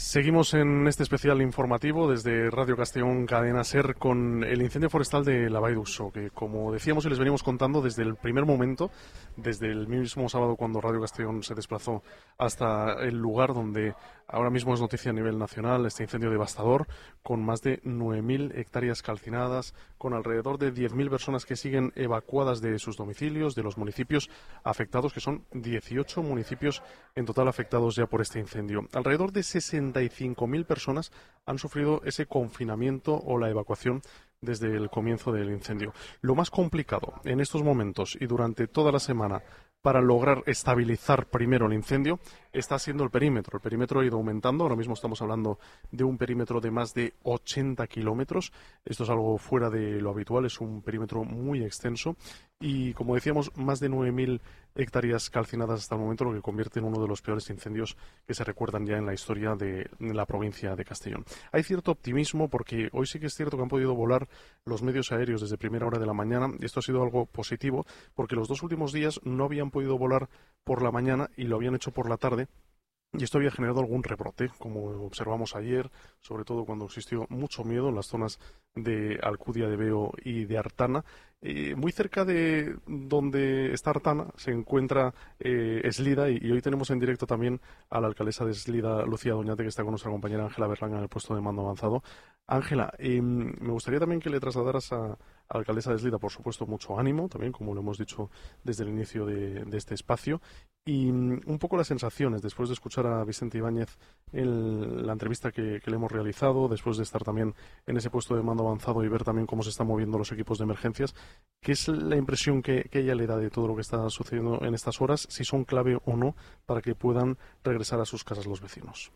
Seguimos en este especial informativo desde Radio Castellón Cadena Ser con el incendio forestal de la Vall d'Uixó, que como decíamos y les venimos contando desde el primer momento, desde el mismo sábado cuando Radio Castellón se desplazó hasta el lugar donde ahora mismo es noticia a nivel nacional, este incendio devastador, con más de 9.000 hectáreas calcinadas, con alrededor de 10.000 personas que siguen evacuadas de sus domicilios, de los municipios afectados, que son 18 municipios en total afectados ya por este incendio. Alrededor de 65.000 personas han sufrido ese confinamiento o la evacuación desde el comienzo del incendio. Lo más complicado en estos momentos y durante toda la semana para lograr estabilizar primero el incendio está siendo el perímetro. El perímetro ha ido aumentando. Ahora mismo estamos hablando de un perímetro de más de 80 kilómetros. Esto es algo fuera de lo habitual. Es un perímetro muy extenso. Y, como decíamos, más de 9.000 hectáreas calcinadas hasta el momento, lo que convierte en uno de los peores incendios que se recuerdan ya en la historia de la provincia de Castellón. Hay cierto optimismo porque hoy sí que es cierto que han podido volar los medios aéreos desde primera hora de la mañana. Y esto ha sido algo positivo porque los dos últimos días no habían podido volar por la mañana y lo habían hecho por la tarde. Y esto había generado algún rebrote, como observamos ayer, sobre todo cuando existió mucho miedo en las zonas de Alcudia de Veo y de Artana. Muy cerca de donde está Artana se encuentra Eslida y hoy tenemos en directo también a la alcaldesa de Eslida, Lucía Doñate, que está con nuestra compañera Ángela Berlanga en el puesto de mando avanzado. Ángela, me gustaría también que le trasladaras a la alcaldesa de Eslida, por supuesto, mucho ánimo, también como lo hemos dicho desde el inicio de este espacio, y un poco las sensaciones después de escuchar a Vicente Ibáñez en la entrevista que le hemos realizado, después de estar también en ese puesto de mando avanzado y ver también cómo se están moviendo los equipos de emergencias. ¿Qué es la impresión que ella le da de todo lo que está sucediendo en estas horas, si son clave o no para que puedan regresar a sus casas los vecinos?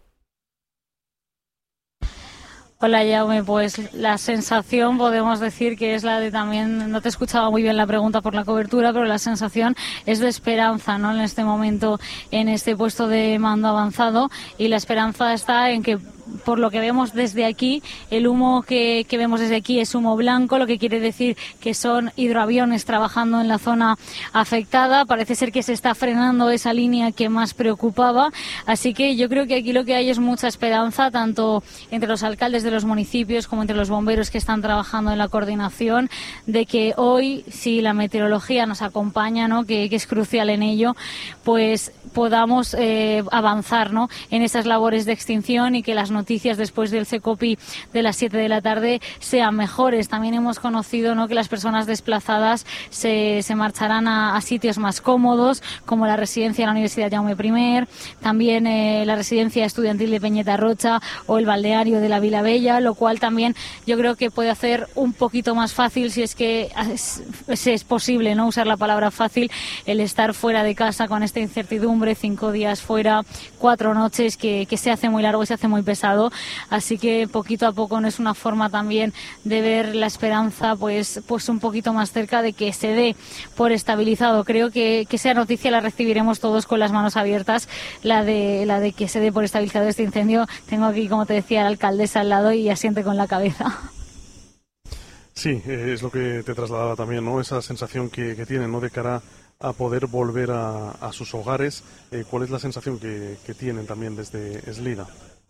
Hola, Jaume, pues la sensación podemos decir que es la de también, no te escuchaba muy bien la pregunta por la cobertura, pero la sensación es de esperanza, ¿no? En este momento, en este puesto de mando avanzado, y la esperanza está en que, por lo que vemos desde aquí, el humo que vemos desde aquí es humo blanco, lo que quiere decir que son hidroaviones trabajando en la zona afectada. Parece ser que se está frenando esa línea que más preocupaba, así que yo creo que aquí lo que hay es mucha esperanza, tanto entre los alcaldes de los municipios como entre los bomberos que están trabajando en la coordinación, de que hoy, si la meteorología nos acompaña, ¿no?, que es crucial en ello, pues podamos avanzar, ¿no?, en esas labores de extinción y que las noticias después del CECOPI de las 7 de la tarde sean mejores. También hemos conocido, ¿no?, que las personas desplazadas se marcharán a sitios más cómodos, como la residencia de la Universidad Jaume I, también la residencia estudiantil de Peñeta Rocha o el balneario de la Vila Bella, lo cual también yo creo que puede hacer un poquito más fácil, si es que es posible, no usar la palabra fácil, el estar fuera de casa con esta incertidumbre, 5 días fuera, 4 noches, que se hace muy largo y se hace muy pesado. Así que poquito a poco no es una forma también de ver la esperanza pues un poquito más cerca de que se dé por estabilizado. Creo que esa noticia la recibiremos todos con las manos abiertas, la de que se dé por estabilizado este incendio. Tengo aquí, como te decía, la alcaldesa al lado y asiente con la cabeza. Sí, es lo que te trasladaba también, ¿no? Esa sensación que tienen, ¿no?, de cara a poder volver a sus hogares. ¿Cuál es la sensación que tienen también desde Eslida?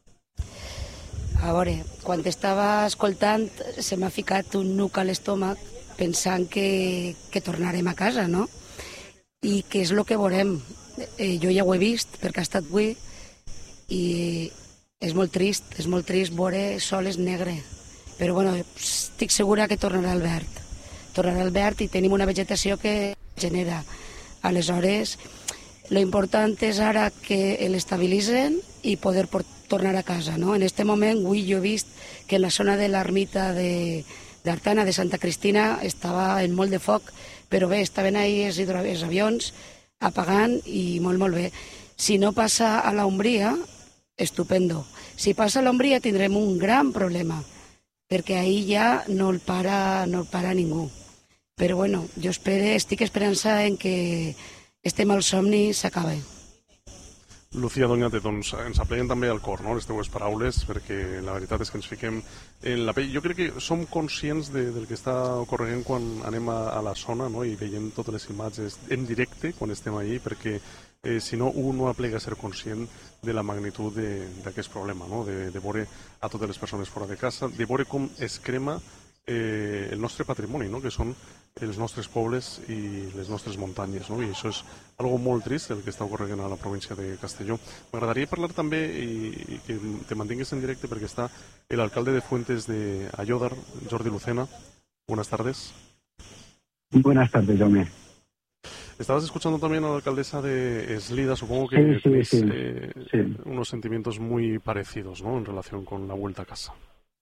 A veure, quan t'estava escoltant se m'ha ficat un nuc a l'estómac pensant que tornarem a casa, no? I què és el que veurem. Jo ja ho he vist perquè ha estat avui i és molt trist veure soles negre. Però bueno, estic segura que tornarà al verd. Tornarà al verd i tenim una vegetació que genera. Aleshores, lo important és ara que l'estabilitzen i poder tornar a casa, no? En este moment, avui jo he vist que en la zona de l'ermita d'Artana, de Santa Cristina, estava en molt de foc, però bé, estaven ahí els avions apagant i molt, molt bé. Si no passa a la Umbria, estupendo. Si passa a la Umbria tindrem un gran problema, perquè ahí ja no el para ningú. Però bueno, jo estic esperança en que este malsomni s'acaba. Lucía Doñate, doncs ens apleguen també al cor, no?, les teues paraules, perquè la veritat és que ens fiquem en la pell. Jo crec que som conscients del que està ocorrent quan anem a la zona, no?, i veiem totes les imatges en directe quan estem allí, perquè sinó uno aplega a ser conscient de la magnitud d'aquest problema, no? de veure a totes les persones fora de casa, de veure com es crema el nostre patrimoni, no? que són els nostres pobles i les nostres muntanyes, no? I això és algo molt trist el que està ocorrent a la província de Castelló. M'agradaria parlar també i que te mantingues en directe perquè està el alcalde de Fuentes de Ayódar, Jordi Lucena. Buenas tardes. Buenas tardes, Jaume. Estabas escuchando también a la alcaldesa de Eslida, supongo que tenéis unos sentimientos muy parecidos, ¿no?, en relación con la vuelta a casa.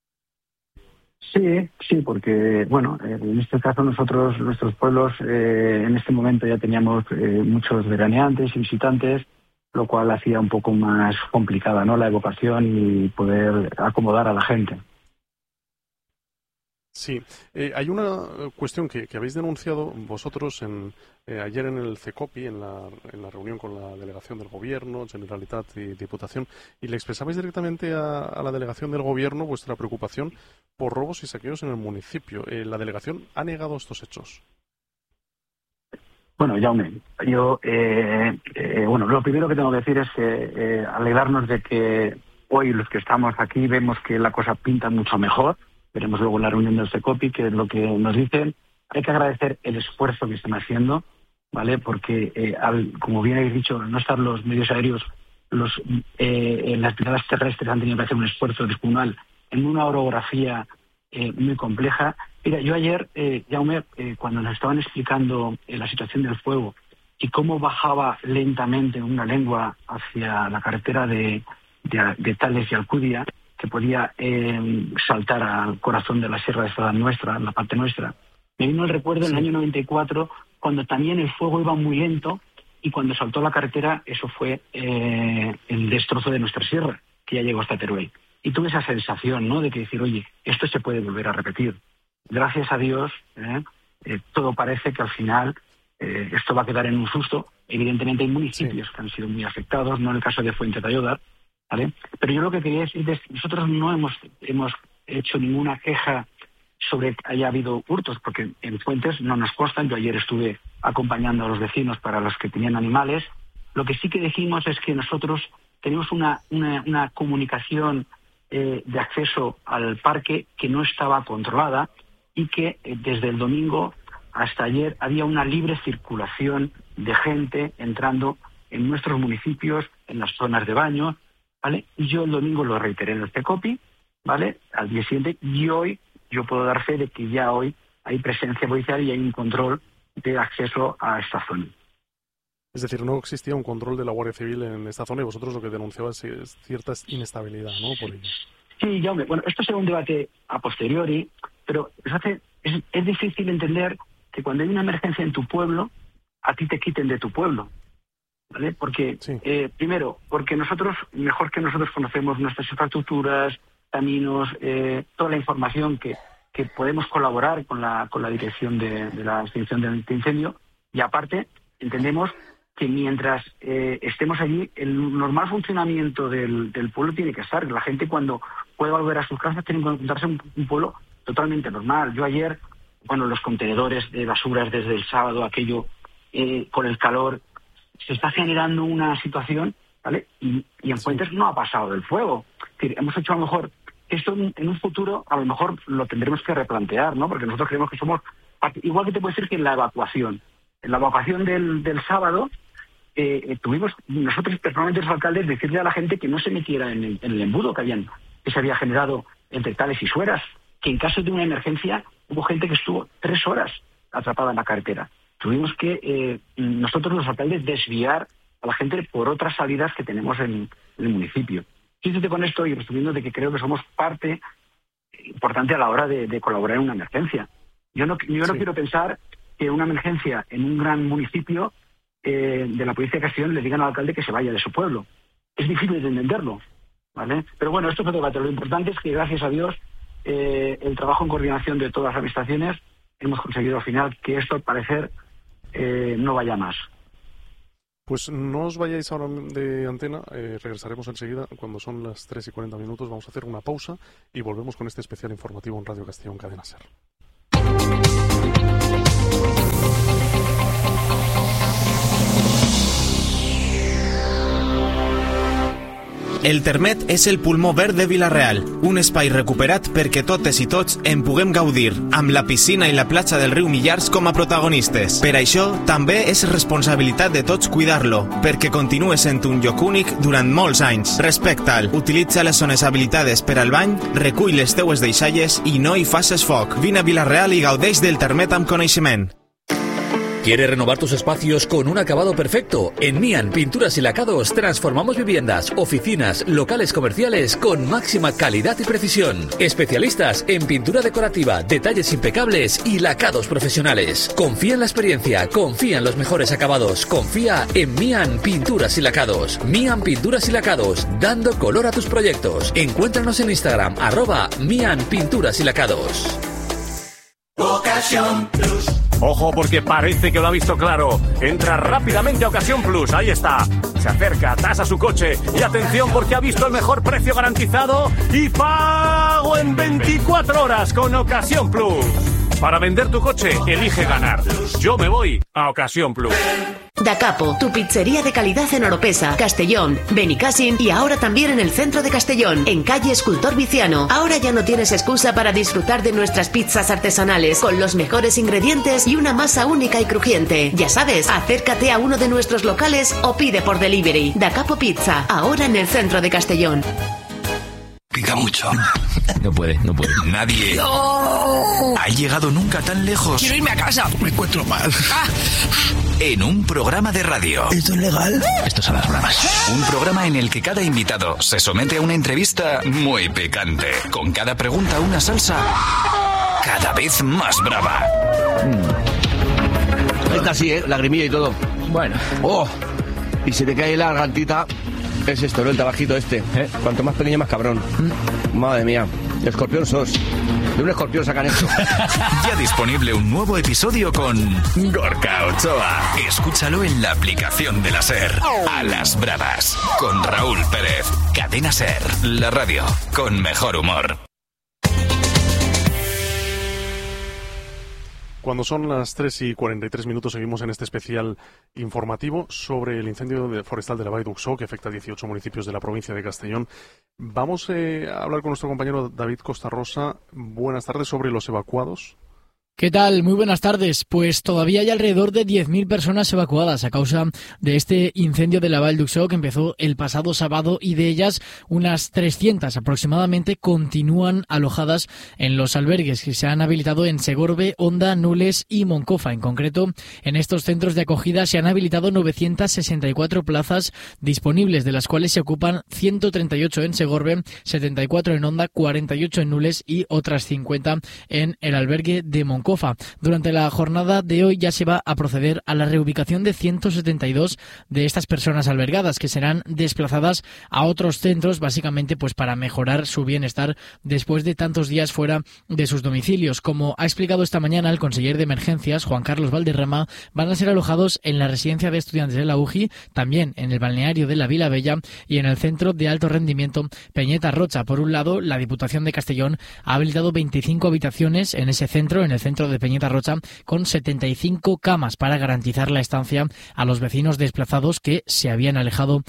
Sí, porque, bueno, en este caso nosotros, nuestros pueblos, en este momento ya teníamos muchos veraneantes y visitantes, lo cual hacía un poco más complicada, ¿no?, la evacuación y poder acomodar a la gente. Sí, hay una cuestión que habéis denunciado vosotros ayer en el CECOPI, en la reunión con la delegación del Gobierno, Generalitat y Diputación, y le expresabais directamente a la delegación del Gobierno vuestra preocupación por robos y saqueos en el municipio. ¿La delegación ha negado estos hechos? Bueno, Jaume, yo, lo primero que tengo que decir es que alegrarnos de que hoy los que estamos aquí vemos que la cosa pinta mucho mejor. Veremos luego en la reunión del CECOPI qué es lo que nos dicen. Hay que agradecer el esfuerzo que están haciendo, ¿vale? Porque, como bien habéis dicho, al no estar los medios aéreos, las brigadas terrestres han tenido que hacer un esfuerzo descomunal en una orografía muy compleja. Mira, yo ayer, Jaume, cuando nos estaban explicando la situación del fuego y cómo bajaba lentamente una lengua hacia la carretera de Tales y Alcudia, que podía saltar al corazón de la Sierra de Estrada nuestra, la parte nuestra. Me vino el recuerdo en el año 94, cuando también el fuego iba muy lento y cuando saltó la carretera, eso fue el destrozo de nuestra sierra, que ya llegó hasta Teruel. Y tuve esa sensación, ¿no?, de que decir, oye, esto se puede volver a repetir. Gracias a Dios, todo parece que al final esto va a quedar en un susto. Evidentemente hay municipios que han sido muy afectados, no en el caso de Fuentes de Ayódar, ¿vale? Pero yo lo que quería decir es que nosotros no hemos hecho ninguna queja sobre que haya habido hurtos, porque en Fuentes no nos constan. Yo ayer estuve acompañando a los vecinos para los que tenían animales. Lo que sí que decimos es que nosotros tenemos una comunicación de acceso al parque que no estaba controlada y que desde el domingo hasta ayer había una libre circulación de gente entrando en nuestros municipios, en las zonas de baño, ¿vale? Y yo el domingo lo reiteré en el CECOPI, ¿vale?, al día siguiente, y hoy yo puedo dar fe de que ya hoy hay presencia policial y hay un control de acceso a esta zona. Es decir, no existía un control de la Guardia Civil en esta zona y vosotros lo que denunciabais es cierta inestabilidad, ¿no?, por ello. Sí, Jaume, bueno, esto será un debate a posteriori, pero es difícil entender que cuando hay una emergencia en tu pueblo, a ti te quiten de tu pueblo, ¿vale? Porque, primero, porque nosotros, mejor que nosotros, conocemos nuestras infraestructuras, caminos, toda la información que podemos colaborar con la dirección de la extinción del incendio, y aparte, entendemos que mientras estemos allí, el normal funcionamiento del pueblo tiene que estar. La gente, cuando puede volver a sus casas, tiene que encontrarse un pueblo totalmente normal. Yo ayer, los contenedores de basuras desde el sábado, aquello, con el calor, se está generando una situación, ¿vale? Y en Fuentes no ha pasado del fuego. Es decir, hemos hecho a lo mejor esto en un futuro, a lo mejor lo tendremos que replantear, ¿no? Porque nosotros creemos que somos, igual que te puedo decir que en la evacuación del sábado, tuvimos nosotros personalmente los alcaldes decirle a la gente que no se metiera en el embudo que se había generado entre Tales y Sueras, que en caso de una emergencia hubo gente que estuvo 3 horas atrapada en la carretera. Tuvimos que nosotros los alcaldes desviar a la gente por otras salidas que tenemos en el municipio. Fíjate con esto y resumiendo de que creo que somos parte importante a la hora de colaborar en una emergencia. Yo no quiero pensar que una emergencia en un gran municipio de la provincia de Castellón le digan al alcalde que se vaya de su pueblo. Es difícil de entenderlo, ¿vale? Pero bueno, esto es otro debate. Lo importante es que, gracias a Dios, el trabajo en coordinación de todas las administraciones, hemos conseguido al final que esto, al parecer, no vaya más. Pues no os vayáis ahora de antena, regresaremos enseguida cuando son las 3:40. Vamos a hacer una pausa y volvemos con este especial informativo en Radio Castellón Cadena SER. El Termet és el pulmó verd de Vila-real, un espai recuperat perquè totes i tots en puguem gaudir, amb la piscina i la platja del riu Millars com a protagonistes. Per això, també és responsabilitat de tots cuidar-lo, perquè continue sent un lloc únic durant molts anys. Respecta'l, utilitza les zones habilitades per al bany, recull les teues deixalles i no hi faces foc. Vine a Vila-real i gaudeix del Termet amb coneixement. ¿Quieres renovar tus espacios con un acabado perfecto? En Mian Pinturas y Lacados transformamos viviendas, oficinas, locales comerciales con máxima calidad y precisión. Especialistas en pintura decorativa, detalles impecables y lacados profesionales. Confía en la experiencia, confía en los mejores acabados, confía en Mian Pinturas y Lacados. Mian Pinturas y Lacados, dando color a tus proyectos. Encuéntranos en Instagram, @Mian Pinturas y Lacados. Ocasión Plus. Ojo, porque parece que lo ha visto claro. Entra rápidamente a Ocasión Plus, ahí está. Se acerca, tasa su coche y atención porque ha visto el mejor precio garantizado y pago en 24 horas con Ocasión Plus. Para vender tu coche, elige ganar. Yo me voy a Ocasión Plus. Da Capo, tu pizzería de calidad en Oropesa, Castellón, Benicàssim y ahora también en el centro de Castellón, en calle Escultor Viciano. Ahora ya no tienes excusa para disfrutar de nuestras pizzas artesanales, con los mejores ingredientes y una masa única y crujiente. Ya sabes, acércate a uno de nuestros locales o pide por delivery. Da Capo Pizza, ahora en el centro de Castellón. Pica mucho. No puede. Nadie ha llegado nunca tan lejos. Quiero irme a casa. Me encuentro mal. En un programa de radio. ¿Esto es legal? Esto son las bravas. Un programa en el que cada invitado se somete a una entrevista muy picante. Con cada pregunta una salsa cada vez más brava. Esta sí, lagrimilla y todo. Bueno. Oh, y se te cae la gargantita. Es esto, ¿no? El tabajito este. Cuanto más pequeño, más cabrón. Madre mía. Escorpión sos. De un escorpión sacan esto. Ya disponible un nuevo episodio con Gorka Ochoa. Escúchalo en la aplicación de la SER. A las bravas. Con Raúl Pérez. Cadena SER. La radio. Con mejor humor. Cuando son las 3:43 seguimos en este especial informativo sobre el incendio forestal de la Vall d'Uixó que afecta a 18 municipios de la provincia de Castellón. Vamos a hablar con nuestro compañero David Costarrosa. Buenas tardes, sobre los evacuados. ¿Qué tal? Muy buenas tardes. Pues todavía hay alrededor de 10.000 personas evacuadas a causa de este incendio de la Vall d'Uixó que empezó el pasado sábado y de ellas unas 300 aproximadamente continúan alojadas en los albergues que se han habilitado en Segorbe, Onda, Nules y Moncofa. En concreto, en estos centros de acogida se han habilitado 964 plazas disponibles, de las cuales se ocupan 138 en Segorbe, 74 en Onda, 48 en Nules y otras 50 en el albergue de Moncofa. Durante la jornada de hoy ya se va a proceder a la reubicación de 172 de estas personas albergadas, que serán desplazadas a otros centros, básicamente pues para mejorar su bienestar después de tantos días fuera de sus domicilios. Como ha explicado esta mañana el conseller de Emergencias, Juan Carlos Valderrama, van a ser alojados en la residencia de estudiantes de la UGI, también en el balneario de la Vila Bella y en el centro de alto rendimiento Peñeta Rocha. Por un lado, la Diputación de Castellón ha habilitado 25 habitaciones en ese centro, en el centro de Peñeta Rocha, con 75 camas para garantizar la estancia a los vecinos desplazados que se habían alojado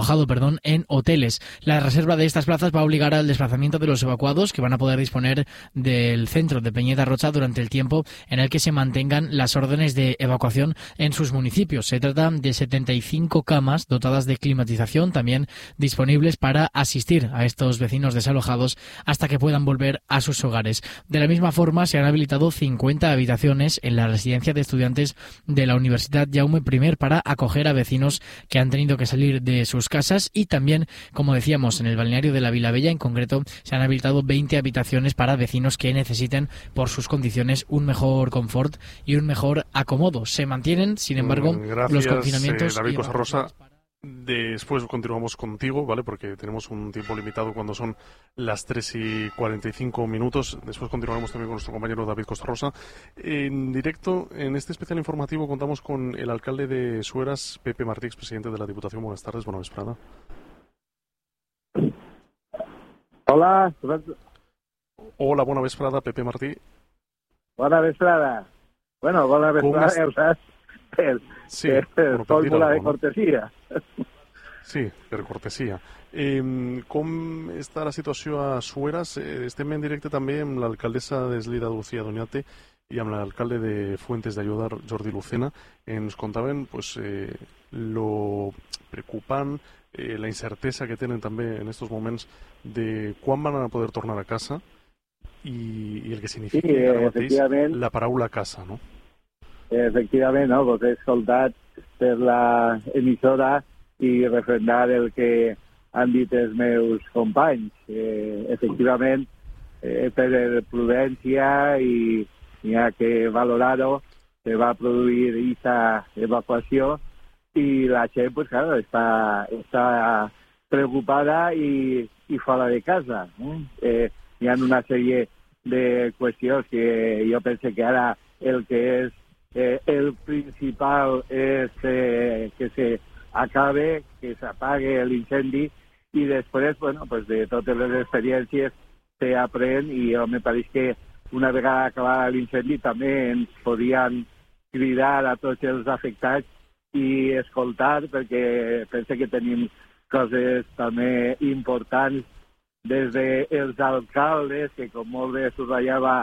en hoteles. La reserva de estas plazas va a obligar al desplazamiento de los evacuados, que van a poder disponer del centro de Peñeta Rocha durante el tiempo en el que se mantengan las órdenes de evacuación en sus municipios. Se trata de 75 camas dotadas de climatización, también disponibles para asistir a estos vecinos desalojados hasta que puedan volver a sus hogares. De la misma forma, se han habilitado 50 habitaciones en la residencia de estudiantes de la Universidad Jaume I para acoger a vecinos que han tenido que salir de sus casas, y también, como decíamos, en el balneario de la Vila Bella en concreto se han habilitado 20 habitaciones para vecinos que necesiten por sus condiciones un mejor confort y un mejor acomodo. Se mantienen, sin embargo, los confinamientos. David Costarrosa. Después continuamos contigo, ¿vale? Porque tenemos un tiempo limitado cuando son las 3:45. Después continuaremos también con nuestro compañero David Costarrosa. En directo, en este especial informativo, contamos con el alcalde de Sueras, Pepe Martí, expresidente de la Diputación. Buenas tardes, buena vesprada. Hola. Hola, buena vesprada, Pepe Martí. Bona vesprada. Bueno, bona vesprada, ja ho saps, Sí, fórmula de cortesía. Sí, per cortesia. Com està la situació a Sueras? Estem en directe també amb l'alcaldessa d'Eslida, Lucía Doñate, i amb l'alcalde de Fuentes d'Ayodar, Jordi Lucena. Ens contaven lo preocupant, la incertesa que tenen també en aquests moments de quan van a poder tornar a casa i el que significa ara mateix la paraula casa, no? Efectivament, no? Pues he escoltat per la emissora i refrendar el que han dit els meus companys. Efectivament, per prudència i n'hi ha que valorar-ho, se va produir aquesta evacuació i la gent, pues, claro, està preocupada i fora de casa. Hi ha una sèrie de qüestions que jo penso que ara el que és el principal és que se acabe, que s'apague l'incendi i després, bueno, pues de totes les experiències s'aprèn i me pareix que una vegada acabat l'incendi també ens podien cridar a tots els afectats i escoltar, perquè penso que tenim coses també importants des dels alcaldes, que com molt bé subratllava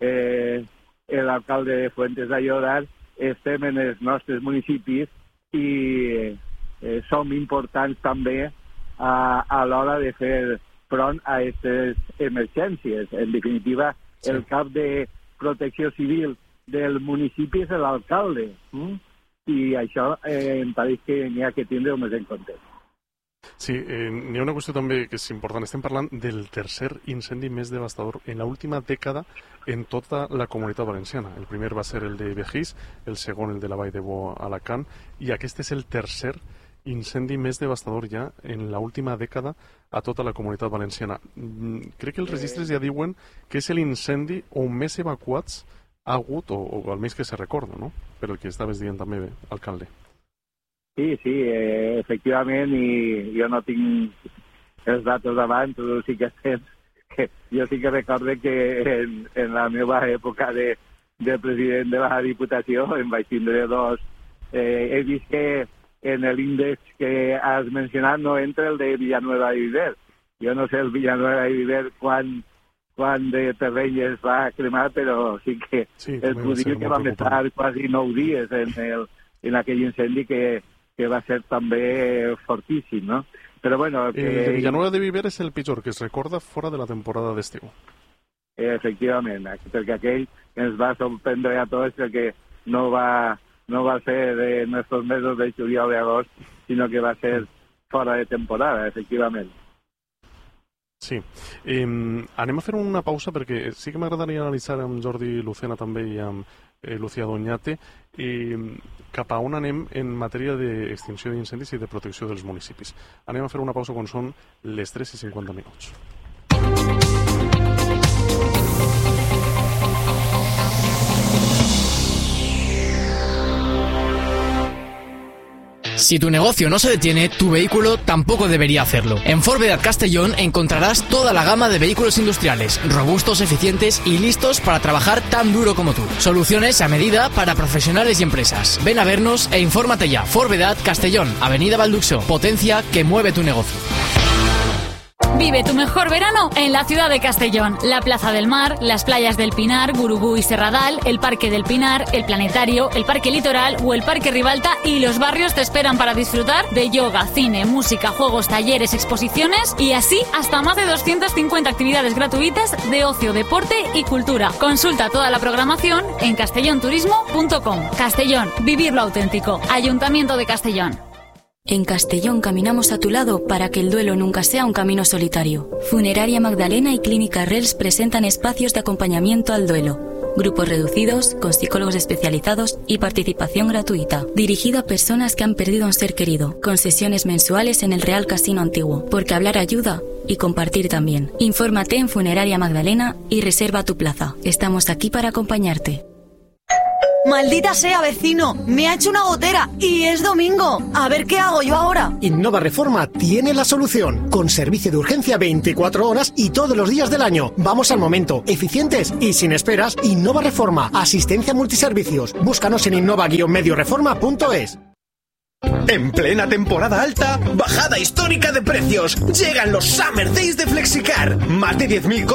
l'alcalde de Fuentes d'Ayodar, estem en els nostres municipis i som importants també a l'hora de fer front a aquestes emergències. En definitiva, el cap de protecció civil del municipi és l'alcalde, i això em pareix que n'hi ha que tindre-ho més en compte. Sí, n'hi ha una qüestió també que és important. Estem parlant del tercer incendi més devastador en l'última dècada en tota la Comunitat Valenciana. El primer va ser el de Begís, el segon el de la Vall de Bo a Alacant, i aquest és el tercer incendi més devastador ja en l'última dècada a tota la Comunitat Valenciana. Crec que els registres ja diuen que és l'incendi on més evacuats ha hagut, o almenys que se recorda, no? Per el que estaves dient també, alcalde. Sí, efectivament, i jo no tinc els datos davant, però sí que jo sí que recordo que en la meva època de president de la Diputació em vaig tindre dos. He vist que en l'índex que has mencionat no entra el de Villanueva de Viver. Jo no sé el Villanueva de Viver quan de terreny es va cremar, però sí que el podria que vam estar quasi 9 dies en aquell incendi que va ser també fortíssim, no? Però bueno... El Villanueva de Viver és el pitjor, que es recorda fora de la temporada d'estiu. Efectivament, perquè aquell que ens va sorprendre a tots que no va ser en estos mesos de juliol i agost, sinó que va ser fora de temporada, efectivament. Sí. Anem a fer una pausa perquè sí que m'agradaria analitzar amb Jordi Lucena també i amb Lucía Doñate cap a on anem en matèria d'extinció d'incendis i de protecció dels municipis. Anem a fer una pausa quan són les 3:50. Si tu negocio no se detiene, tu vehículo tampoco debería hacerlo. En Forvedad Castellón encontrarás toda la gama de vehículos industriales, robustos, eficientes y listos para trabajar tan duro como tú. Soluciones a medida para profesionales y empresas. Ven a vernos e infórmate ya. Forvedad Castellón, Avenida Valduxo. Potencia que mueve tu negocio. Vive tu mejor verano en la ciudad de Castellón. La Plaza del Mar, las playas del Pinar, Gurugú y Serradal, el Parque del Pinar, el Planetario, el Parque Litoral o el Parque Ribalta y los barrios te esperan para disfrutar de yoga, cine, música, juegos, talleres, exposiciones y así hasta más de 250 actividades gratuitas de ocio, deporte y cultura. Consulta toda la programación en castellonturismo.com. Castellón, vivir lo auténtico. Ayuntamiento de Castellón. En Castellón caminamos a tu lado para que el duelo nunca sea un camino solitario. Funeraria Magdalena y Clínica Rels presentan espacios de acompañamiento al duelo. Grupos reducidos, con psicólogos especializados y participación gratuita. Dirigido a personas que han perdido a un ser querido, con sesiones mensuales en el Real Casino Antiguo. Porque hablar ayuda y compartir también. Infórmate en Funeraria Magdalena y reserva tu plaza. Estamos aquí para acompañarte. Maldita sea, vecino, me ha hecho una gotera y es domingo. A ver qué hago yo ahora. Innova Reforma tiene la solución, con servicio de urgencia 24 horas y todos los días del año. Vamos al momento, eficientes y sin esperas. Innova Reforma, asistencia multiservicios. Búscanos en innova-medioreforma.es. En plena temporada alta, bajada histórica de precios. Llegan los Summer Days de Flexicar. Más de 10.000